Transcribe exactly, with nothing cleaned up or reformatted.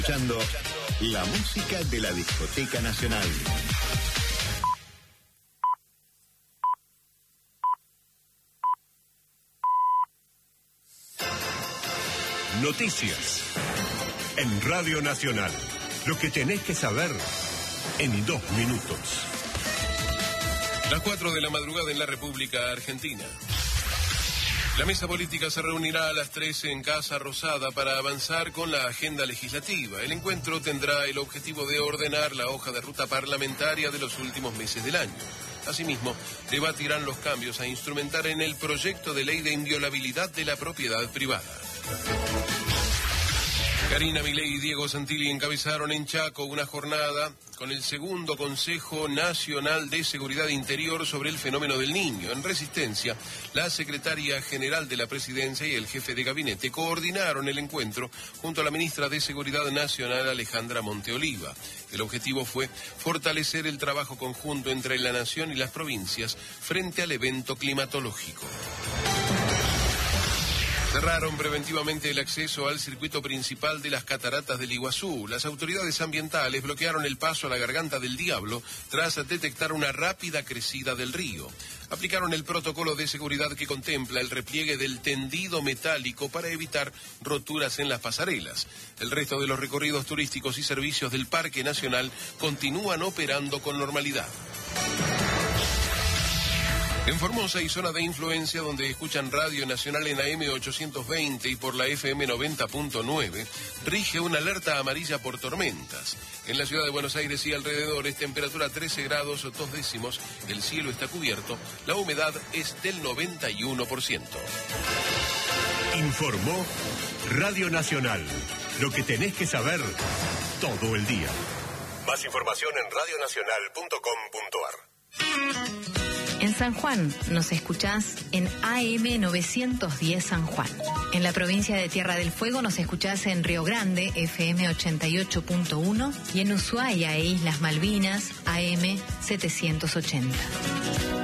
Escuchando la música de la Discoteca Nacional. Noticias en Radio Nacional. Lo que tenés que saber en dos minutos. Las cuatro de la madrugada en la República Argentina. La mesa política se reunirá a las trece en Casa Rosada para avanzar con la agenda legislativa. El encuentro tendrá el objetivo de ordenar la hoja de ruta parlamentaria de los últimos meses del año. Asimismo, debatirán los cambios a instrumentar en el proyecto de ley de inviolabilidad de la propiedad privada. Karina Milei y Diego Santilli encabezaron en Chaco una jornada con el segundo Consejo Nacional de Seguridad Interior sobre el fenómeno del Niño. En Resistencia, la secretaria general de la Presidencia y el jefe de gabinete coordinaron el encuentro junto a la ministra de Seguridad Nacional, Alejandra Monteoliva. El objetivo fue fortalecer el trabajo conjunto entre la nación y las provincias frente al evento climatológico. Cerraron preventivamente el acceso al circuito principal de las cataratas del Iguazú. Las autoridades ambientales bloquearon el paso a la Garganta del Diablo tras detectar una rápida crecida del río. Aplicaron el protocolo de seguridad que contempla el repliegue del tendido metálico para evitar roturas en las pasarelas. El resto de los recorridos turísticos y servicios del Parque Nacional continúan operando con normalidad. En Formosa y zona de influencia, donde escuchan Radio Nacional en A M ochocientos veinte y por la F M noventa punto nueve, rige una alerta amarilla por tormentas. En la ciudad de Buenos Aires y alrededores, temperatura trece grados dos décimos, el cielo está cubierto, la humedad es del noventa y uno por ciento. Informó Radio Nacional. Lo que tenés que saber todo el día. Más información en radio nacional punto com punto a r. En San Juan nos escuchás en A M novecientos diez San Juan. En la provincia de Tierra del Fuego nos escuchás en Río Grande, F M ochenta y ocho punto uno, y en Ushuaia e Islas Malvinas, A M setecientos ochenta.